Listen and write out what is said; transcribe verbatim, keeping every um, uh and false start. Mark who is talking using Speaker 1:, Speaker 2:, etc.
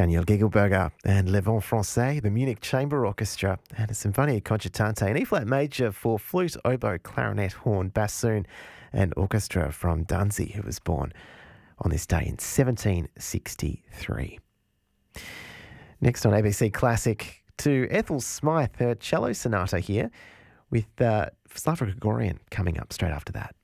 Speaker 1: Daniel Gigelberger and Le Vent Francais, the Munich Chamber Orchestra, and a Sinfonia Concertante, an E-flat major for flute, oboe, clarinet, horn, bassoon, and orchestra from Danzig, who was born on this day in seventeen sixty-three. Next on A B C Classic, to Ethel Smythe, her cello sonata here, with uh, Slava Gregorian coming up straight after that.